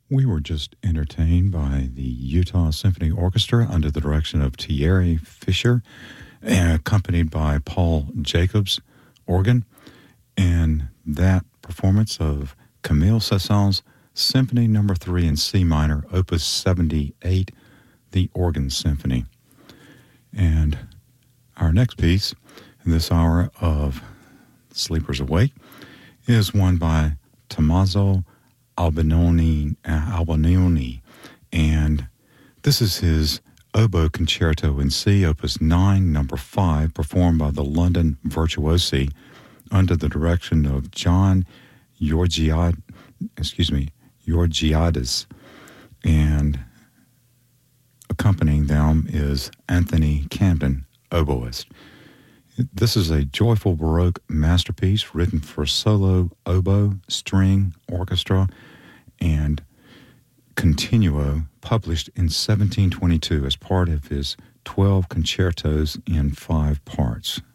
We were just entertained by the Utah Symphony Orchestra under the direction of Thierry Fischer, accompanied by Paul Jacobs, organ, and that performance of Camille Saint-Saëns' Symphony No. 3 in C minor, Opus 78, the Organ Symphony. And our next piece in this hour of Sleepers Awake is one by Tommaso Albinoni, and this is his Oboe Concerto in C, Opus 9, No. 5, performed by the London Virtuosi under the direction of John Georgiades, and accompanying them is Anthony Camden, oboist. This is a joyful Baroque masterpiece written for solo, oboe, string, orchestra, and continuo, published in 1722 as part of his 12 concertos in 5 parts.